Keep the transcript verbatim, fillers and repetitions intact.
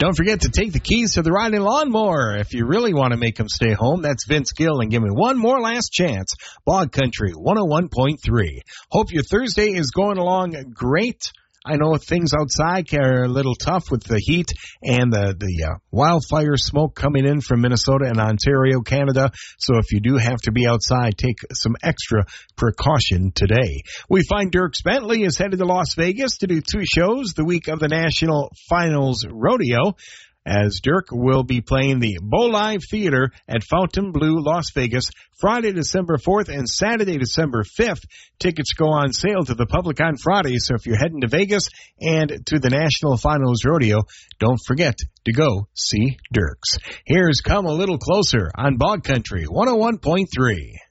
Don't forget to take the keys to the riding lawnmower if you really want to make them stay home. That's Vince Gill, and give me one more last chance. Bog Country one oh one point three. Hope your Thursday is going along great. I know things outside are a little tough with the heat and the, the uh, wildfire smoke coming in from Minnesota and Ontario, Canada. So if you do have to be outside, take some extra precaution today. We find Dierks Bentley is headed to Las Vegas to do two shows the week of the National Finals Rodeo, as Dirk will be playing the Bow Live Theater at Fontainebleau, Las Vegas, Friday, December fourth and Saturday, December fifth. Tickets go on sale to the public on Friday, so if you're heading to Vegas and to the National Finals Rodeo, don't forget to go see Dierks. Here's Come a Little Closer on Bog Country one oh one point three.